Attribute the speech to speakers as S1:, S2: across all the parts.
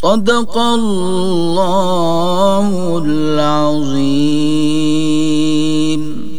S1: Sadaqallahul azim.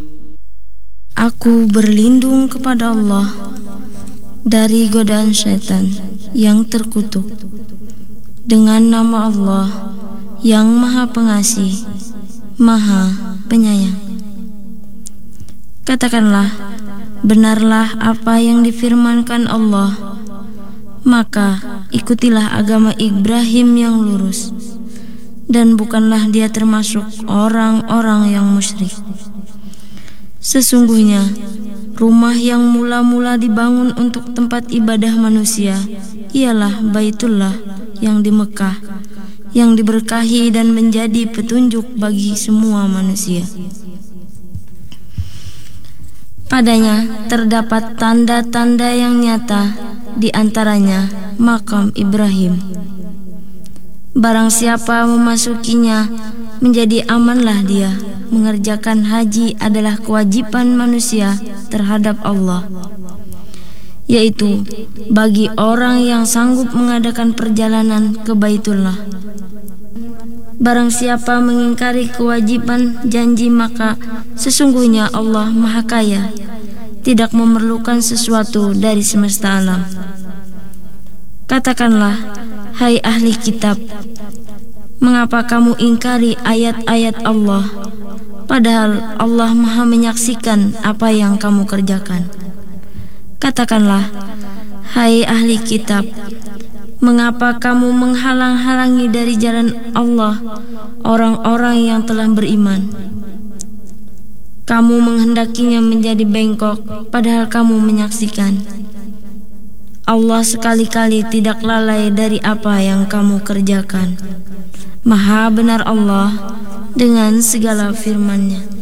S2: Aku berlindung kepada Allah dari godaan syaitan yang terkutuk dengan nama Allah yang Maha Pengasih, Maha Penyayang. Katakanlah, benarlah apa yang difirmankan Allah, maka ikutilah agama Ibrahim yang lurus, dan bukanlah dia termasuk orang-orang yang musyrik. Sesungguhnya rumah yang mula-mula dibangun untuk tempat ibadah manusia ialah Baitullah yang di Mekah, yang diberkahi dan menjadi petunjuk bagi semua manusia. Padanya terdapat tanda-tanda yang nyata, di antaranya makam Ibrahim. Barang siapa memasukinya, menjadi amanlah dia. Mengerjakan haji adalah kewajiban manusia terhadap Allah, yaitu bagi orang yang sanggup mengadakan perjalanan ke Baitullah. Barang siapa mengingkari kewajiban janji, maka sesungguhnya Allah Maha Kaya, tidak memerlukan sesuatu dari semesta alam. Katakanlah, hai ahli kitab, mengapa kamu ingkari ayat-ayat Allah, padahal Allah Maha menyaksikan apa yang kamu kerjakan? Katakanlah, hai ahli kitab, mengapa kamu menghalang-halangi dari jalan Allah orang-orang yang telah beriman? Kamu menghendakinya menjadi bengkok, padahal kamu menyaksikan. Allah sekali-kali tidak lalai dari apa yang kamu kerjakan. Maha benar Allah dengan segala firman-Nya.